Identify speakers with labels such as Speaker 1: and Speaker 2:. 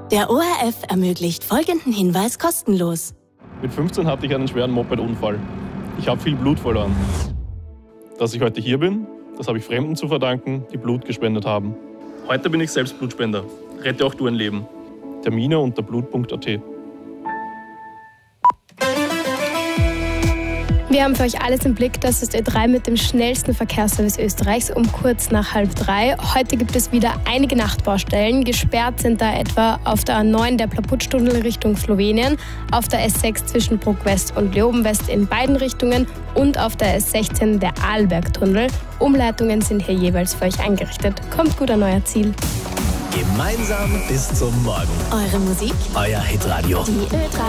Speaker 1: Der ORF ermöglicht folgenden Hinweis kostenlos.
Speaker 2: Mit 15 hatte ich einen schweren Moped-Unfall. Ich habe viel Blut verloren. Dass ich heute hier bin, das habe ich Fremden zu verdanken, die Blut gespendet haben. Heute bin ich selbst Blutspender. Rette auch du ein Leben. Termine unter blut.at.
Speaker 3: Wir haben für euch alles im Blick. Das ist Ö3 mit dem schnellsten Verkehrsservice Österreichs um kurz nach 2:30. Heute gibt es wieder einige Nachtbaustellen. Gesperrt sind da etwa auf der A9 der Plaputstunnel Richtung Slowenien, auf der S6 zwischen Bruck West und Leoben West in beiden Richtungen und auf der S16 der Arlbergtunnel. Umleitungen sind hier jeweils für euch eingerichtet. Kommt gut an euer Ziel.
Speaker 4: Gemeinsam bis zum Morgen.
Speaker 1: Eure Musik,
Speaker 4: Euer Hitradio.
Speaker 1: die Ö3